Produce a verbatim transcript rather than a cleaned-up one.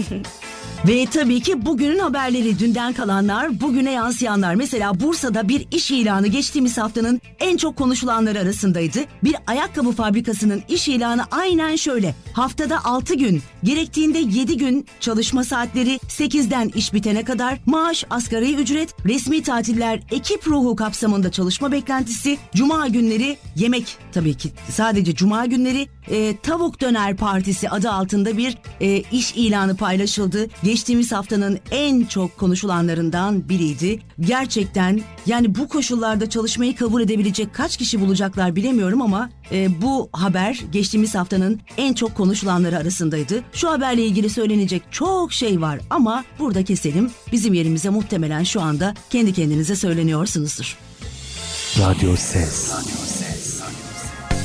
Ve tabii ki bugünün haberleri, dünden kalanlar, bugüne yansıyanlar. Mesela Bursa'da bir iş ilanı geçtiğimiz haftanın en çok konuşulanları arasındaydı. Bir ayakkabı fabrikasının iş ilanı aynen şöyle: haftada altı gün, gerektiğinde yedi gün çalışma saatleri, sekizden iş bitene kadar, maaş, asgari ücret, resmi tatiller, ekip ruhu kapsamında çalışma beklentisi, cuma günleri yemek, tabii ki sadece cuma günleri, e, tavuk döner partisi adı altında bir e, iş ilanı paylaşıldı. Geçtiğimiz haftanın en çok konuşulanlarından biriydi. Gerçekten yani bu koşullarda çalışmayı kabul edebilecek kaç kişi bulacaklar bilemiyorum ama e, bu haber geçtiğimiz haftanın en çok konuşulanları arasındaydı. Şu haberle ilgili söylenecek çok şey var ama burada keselim. Bizim yerimize muhtemelen şu anda kendi kendinize söyleniyorsunuzdur. Radyo Ses. Radyo Ses.